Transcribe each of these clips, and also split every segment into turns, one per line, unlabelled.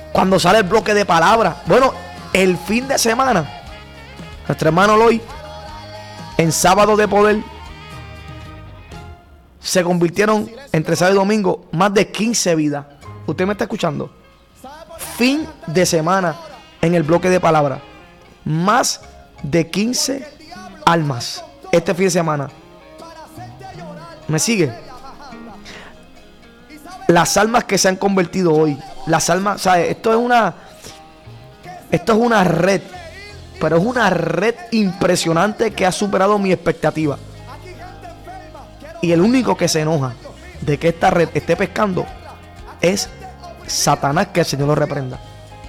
Cuando sale el bloque de palabras. Bueno, el fin de semana, nuestro hermano Eloy, en Sábado de Poder, se convirtieron entre sábado y domingo más de 15 vidas. ¿Usted me está escuchando? Fin de semana en el bloque de palabras. Más de 15 almas este fin de semana. ¿Me sigue? Las almas que se han convertido hoy. Las almas, ¿sabes? Esto es una red. Pero es una red impresionante que ha superado mi expectativa. Y el único que se enoja de que esta red esté pescando es Satanás, que el Señor lo reprenda.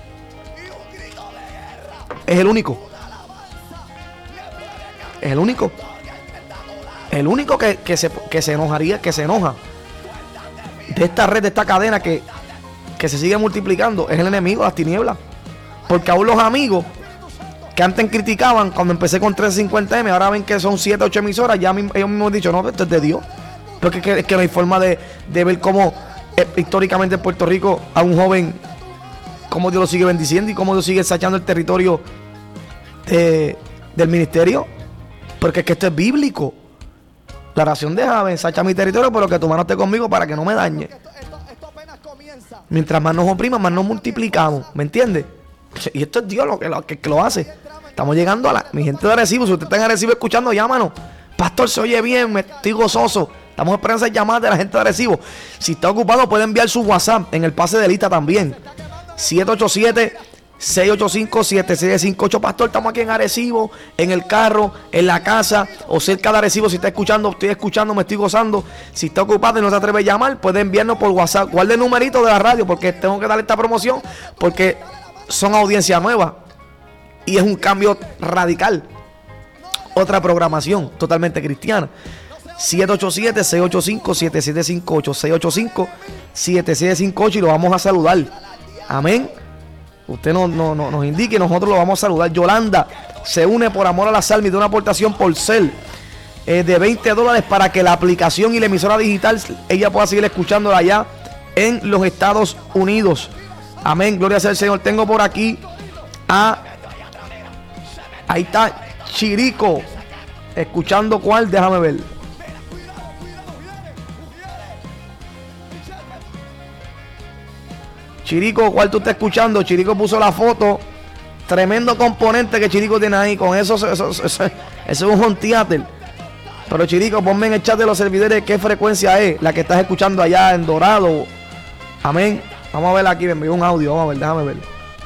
Es el único. Es el único. El único que se enojaría, que se enoja de esta red, de esta cadena que se sigue multiplicando, es el enemigo, las tinieblas. Porque aún los amigos que antes criticaban cuando empecé con 350M, ahora ven que son 7, 8 emisoras, ya ellos mismos han dicho, no, esto es de Dios. Porque es que no hay forma de ver cómo históricamente en Puerto Rico a un joven, cómo Dios lo sigue bendiciendo y cómo Dios sigue sachando el territorio del ministerio. Porque es que esto es bíblico. La oración de Javé, sacha mi territorio, pero que tu mano esté conmigo para que no me dañe. Mientras más nos opriman, más nos multiplicamos. ¿Me entiendes? Y esto es Dios que lo hace. Estamos llegando a mi gente de Arecibo. Si usted está en Arecibo escuchando, llámanos. Pastor, se oye bien, me estoy gozoso. Estamos esperando esas llamadas de la gente de Arecibo. Si está ocupado, puede enviar su WhatsApp en el pase de lista también. 787-685-7658. Pastor, estamos aquí en Arecibo, en el carro, en la casa o cerca de Arecibo. Si está escuchando, estoy escuchando, me estoy gozando. Si está ocupado y no se atreve a llamar, puede enviarnos por WhatsApp. Guarde el numerito de la radio porque tengo que darle esta promoción porque son audiencia nueva y es un cambio radical. Otra programación totalmente cristiana. 787-685-7758. 685-7758 y lo vamos a saludar. Amén. Usted nos indique y nosotros lo vamos a saludar. Yolanda se une por amor a las almas y de una aportación por Cel de $20 para que la aplicación y la emisora digital ella pueda seguir escuchándola allá en los Estados Unidos. Amén, gloria sea al Señor. Tengo por aquí ahí está Chirico. ¿Escuchando cuál? Déjame ver. Chirico, ¿cuál tú estás escuchando? Chirico puso la foto. Tremendo componente que Chirico tiene ahí. Con eso es un home theater. Pero Chirico, ponme en el chat de los servidores qué frecuencia es la que estás escuchando allá en Dorado. Amén. Vamos a ver aquí, me envió un audio. Vamos a ver, déjame ver.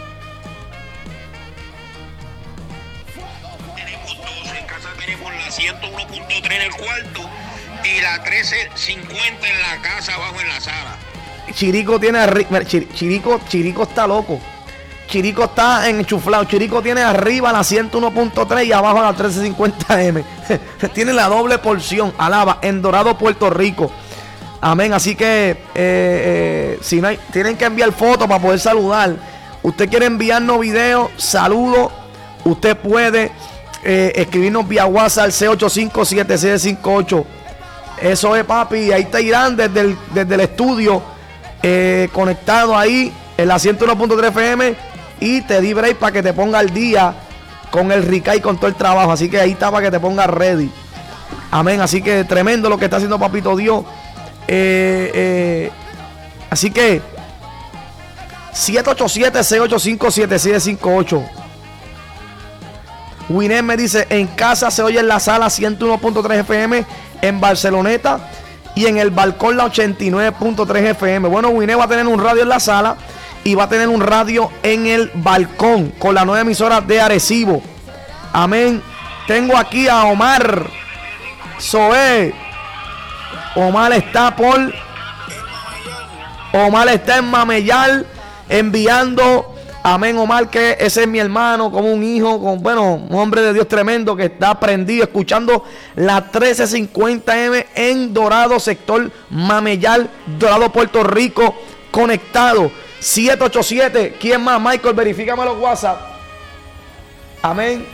Tenemos dos, en casa tenemos la 101.3 en el cuarto y la 1350 en la casa abajo en la sala.
Chirico tiene Chirico está loco. Chirico está enchuflado. Chirico tiene arriba la 101.3 y abajo la 1350M. Tiene la doble porción. Alaba, en Dorado, Puerto Rico. Amén. Así que si no hay, tienen que enviar fotos para poder saludar. Usted quiere enviarnos videos, saludos. Usted puede escribirnos vía WhatsApp al 685-7658. Eso es, papi. Ahí está Irán desde el estudio. Conectado ahí en la 101.3 FM y te di break para que te ponga al día con el Rica y con todo el trabajo. Así que ahí está para que te ponga ready. Amén. Así que tremendo lo que está haciendo Papito Dios. Así que 787-685-7758. Winem me dice: en casa se oye en la sala 101.3 FM en Barceloneta y en el balcón la 89.3 FM. Bueno, Winem va a tener un radio en la sala y va a tener un radio en el balcón con la nueva emisora de Arecibo. Amén. Tengo aquí a Omar Zoé. Omar está en Mameyal enviando. Amén, Omar, que ese es mi hermano, como un hijo, un hombre de Dios tremendo que está prendido, escuchando la 1350M en Dorado, sector Mameyal, Dorado, Puerto Rico, conectado. 787, ¿quién más? Michael, verifícame los WhatsApp. Amén.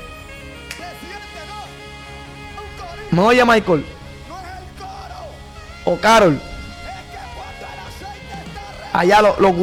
¿Me oye, Michael? O Carol. Allá los